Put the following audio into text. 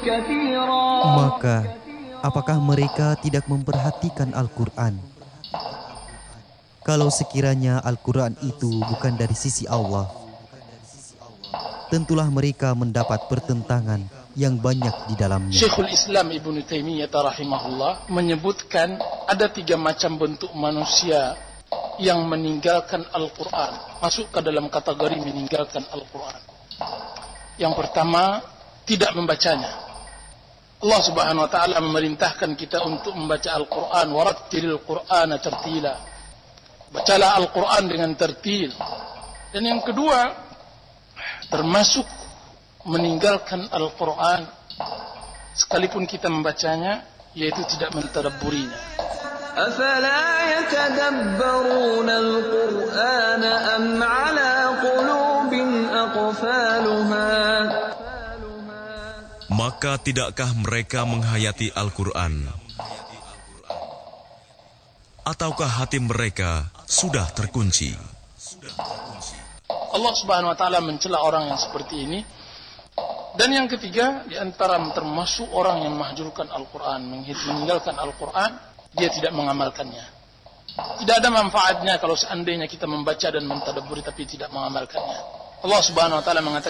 كثيرا. Maka, apakah mereka tidak memperhatikan Al-Quran? Kalau sekiranya Al-Quran itu bukan dari sisi Allah, tentulah mereka mendapat pertentangan yang banyak di dalamnya. Syekhul Islam Ibnu Taimiyah rahimahullah menyebutkan ada 3 macam bentuk manusia yang meninggalkan Al-Quran, masuk ke dalam kategori meninggalkan Al-Quran. Yang pertama, tidak membacanya. Allah Subhanahu wa taala memerintahkan kita untuk membaca Al-Quran, warattilil Qur'ana tartila. Bacalah Al-Quran dengan tertil. Dan yang kedua, termasuk meninggalkan Al-Quran sekalipun kita membacanya, yaitu tidak mentadabburinya. أفلا يتدبرون القرآن أم على قلوب أقفالها. Maka tidakkah mereka menghayati Al-Quran? Ataukah hati mereka sudah terkunci? Allah Subhanahu wa taala mencela orang yang seperti ini. Dan yang ketiga, di antara termasuk orang yang mahjurkan Al-Quran, meninggalkan Al-Quran, dia tidak mengamalkannya. Tidak ada manfaatnya kalau seandainya kita membaca dan mentadabburi tapi tidak mengamalkannya. Allah Subhanahu wa taala mengatakan